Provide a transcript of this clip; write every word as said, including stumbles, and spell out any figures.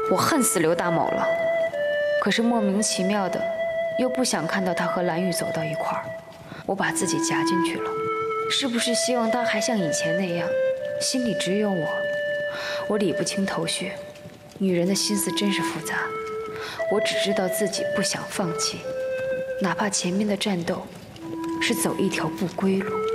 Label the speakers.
Speaker 1: 我恨死刘大某了，可是莫名其妙的，又不想看到他和蓝玉走到一块儿。我把自己夹进去了，是不是希望他还像以前那样，心里只有我？我理不清头绪，女人的心思真是复杂。我只知道自己不想放弃，哪怕前面的战斗是走一条不归路。